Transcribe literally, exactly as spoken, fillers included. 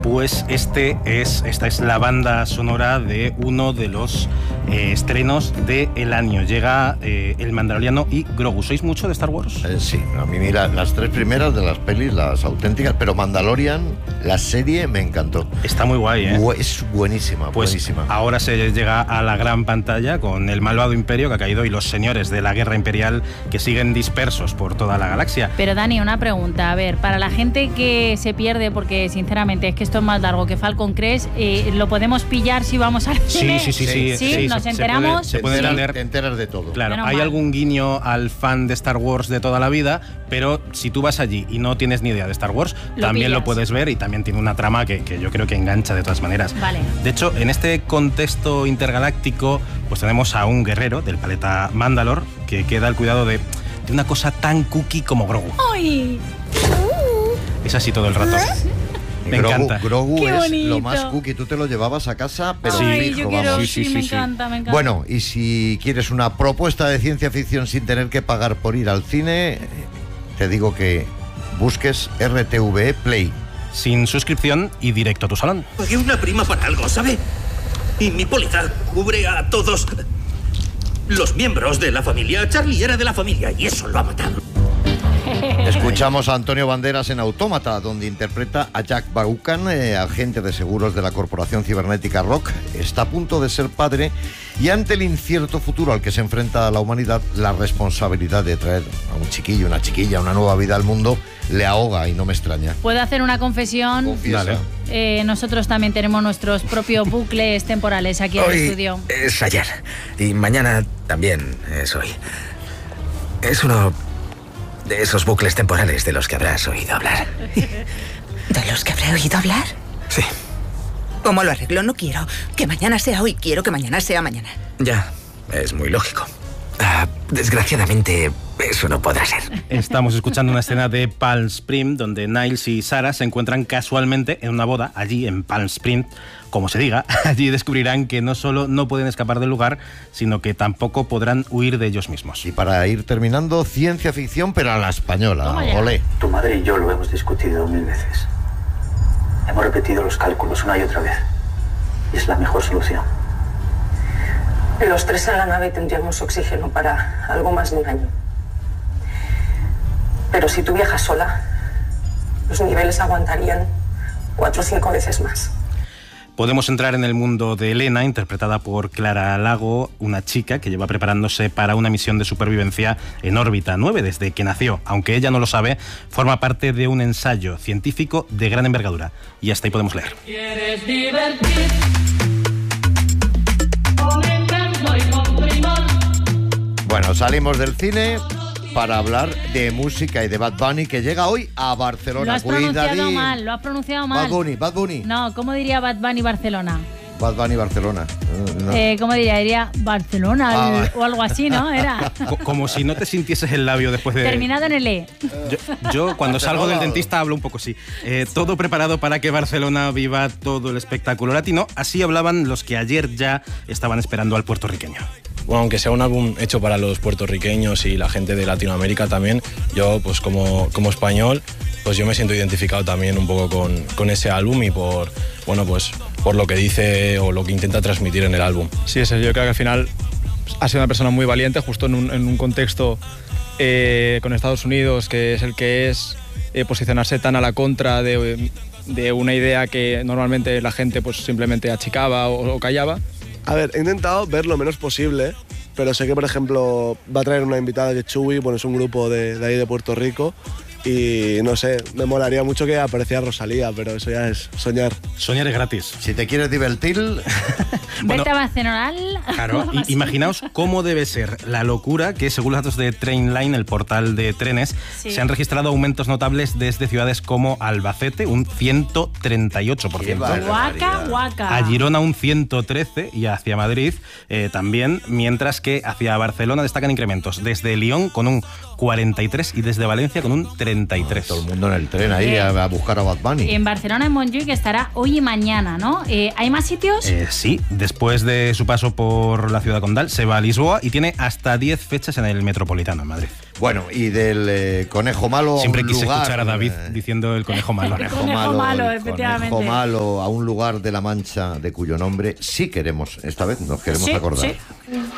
Pues este es, esta es la banda sonora de uno de los eh, estrenos del año. Llega eh, El Mandaloriano y Grogu. ¿Sois mucho de Star Wars? Eh, sí, a mí mira, las tres primeras de las pelis, las auténticas, pero Mandalorian, la serie me encantó. Está muy guay, ¿eh? Es buenísima, pues buenísima. Ahora se llega a la gran pantalla con el malvado imperio que ha caído y los señores de la guerra imperial que siguen dispersos por toda la galaxia. Pero Dani, una pregunta. A ver, para la gente que se pierde, porque sinceramente es que esto es más largo que Falcon Crest, eh, ¿lo podemos pillar si vamos al cine? Sí, sí, sí. Sí, sí, sí, nos se, enteramos. Se puede, se puede leer. Te enteras de todo. Claro, Menos hay mal. algún guiño al fan de Star Wars de toda la vida, pero si tú vas allí y no tienes ni idea de Star Wars, lo también pillas. Lo puedes ver y también tiene una trama que, que yo creo que engancha de todas maneras. Vale. De hecho, en este contexto intergaláctico, pues tenemos a un guerrero del planeta Mandalor que queda al cuidado de, de una cosa tan cookie como Grogu. ¡Ay! Es así todo el rato. Me Grogu, encanta. Grogu Qué es bonito. lo más cookie. Tú te lo llevabas a casa, pero Ay, fijo, yo quiero, vamos. sí, Sí, sí, me sí, encanta, me encanta. Bueno, y si quieres una propuesta de ciencia ficción sin tener que pagar por ir al cine, te digo que busques R T V E Play. Sin suscripción y directo a tu salón. Pagué una prima para algo, ¿sabe? Y mi póliza cubre a todos los miembros de la familia. Charlie era de la familia y eso lo ha matado. Escuchamos a Antonio Banderas en Autómata, donde interpreta a Jack Vaughan, eh, agente de seguros de la corporación cibernética R O C. Está a punto de ser padre y ante el incierto futuro al que se enfrenta la humanidad, la responsabilidad de traer a un chiquillo, una chiquilla, una nueva vida al mundo, le ahoga y no me extraña. ¿Puedo hacer una confesión? Confiesa. Dale. Eh, nosotros también tenemos nuestros propios bucles temporales aquí en el Hoy estudio. es ayer y mañana también es hoy. Es uno de esos bucles temporales de los que habrás oído hablar. ¿De los que habré oído hablar? Sí, ¿Cómo lo arreglo? No quiero que mañana sea hoy, quiero que mañana sea mañana. ya, es muy lógico. Ah, desgraciadamente, eso no podrá ser. Estamos escuchando una escena de Palm Springs donde Niles y Sarah se encuentran casualmente en una boda allí en Palm Springs. Como se diga, allí descubrirán que no solo no pueden escapar del lugar, sino que tampoco podrán huir de ellos mismos. Y para ir terminando, ciencia ficción, pero a la española. Toma ya. Olé. Tu madre y yo lo hemos discutido mil veces. Hemos repetido los cálculos una y otra vez. Y es la mejor solución. Los tres en la nave tendríamos oxígeno para algo más de un año. Pero si tú viajas sola, los niveles aguantarían cuatro o cinco veces más. Podemos entrar en el mundo de Elena, interpretada por Clara Lago, una chica que lleva preparándose para una misión de supervivencia en órbita nueve desde que nació. Aunque ella no lo sabe, forma parte de un ensayo científico de gran envergadura. Y hasta ahí podemos leer. ¿Quieres divertir? Con encanto y con primor. Bueno, salimos del cine para hablar de música y de Bad Bunny, que llega hoy a Barcelona. Lo has pronunciado Cuidadín. mal, lo has pronunciado mal. Bad Bunny, Bad Bunny. No, ¿cómo diría Bad Bunny Barcelona? Bad Bunny Barcelona. No. Eh, ¿Cómo diría? Diría Barcelona Ah, el- vale. o algo así, ¿no? Era Co- Como si no te sintieses el labio después de... terminado en el E. Yo, yo cuando salgo del dentista hablo un poco así. Eh, todo preparado para que Barcelona viva todo el espectáculo latino. Así hablaban los que ayer ya estaban esperando al puertorriqueño. Bueno, aunque sea un álbum hecho para los puertorriqueños y la gente de Latinoamérica también, yo pues como, como español, pues yo me siento identificado también un poco con, con ese álbum y por, bueno, pues por lo que dice o lo que intenta transmitir en el álbum. Sí, eso, yo creo que al final ha sido una persona muy valiente, justo en un, en un contexto eh, con Estados Unidos, que es el que es, eh, posicionarse tan a la contra de, de una idea que normalmente la gente pues simplemente achicaba o, o callaba. A ver, he intentado ver lo menos posible, pero sé que, por ejemplo, va a traer una invitada que es Chuy, bueno, es un grupo de, de ahí de Puerto Rico, y no sé, me molaría mucho que apareciera Rosalía, pero eso ya es soñar. Soñar es gratis. Si te quieres divertir... Bueno, Vete a Barcelona. Claro, y, imaginaos cómo debe ser la locura que, según los datos de Trainline, el portal de trenes, Sí. se han registrado aumentos notables desde ciudades como Albacete, un ciento treinta y ocho por ciento. Qué Guaca, guaca. A Girona un ciento trece y hacia Madrid eh, también, mientras que hacia Barcelona destacan incrementos desde Lyon con un cuarenta y tres y desde Valencia con un treinta cuarenta y tres. Todo el mundo en el tren ahí Eh, a, a buscar a Bad Bunny. En Barcelona, en Montjuïc, que estará hoy y mañana, ¿no? Eh, ¿Hay más sitios? Eh, sí, después de su paso por la ciudad condal, se va a Lisboa y tiene hasta diez fechas en el Metropolitano, en Madrid. Bueno, y del eh, Conejo Malo Siempre a un quise lugar, escuchar a David eh, diciendo el conejo malo. El conejo malo, el efectivamente. Conejo Malo a un lugar de La Mancha de cuyo nombre sí queremos, esta vez nos queremos Sí, acordar. sí.